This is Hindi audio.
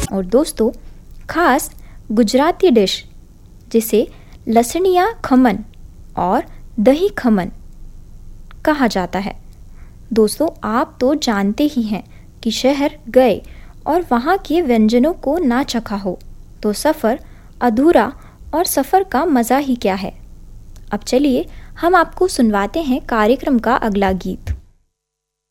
और दोस्तों, खास गुजराती डिश जिसे लसणिया खमन और दही खमन कहा जाता है। दोस्तों, आप तो जानते ही हैं कि शहर गए और वहाँ के व्यंजनों को ना चखा हो तो सफ़र अधूरा और सफ़र का मज़ा ही क्या है। अब चलिए हम आपको सुनवाते हैं कार्यक्रम का अगला गीत।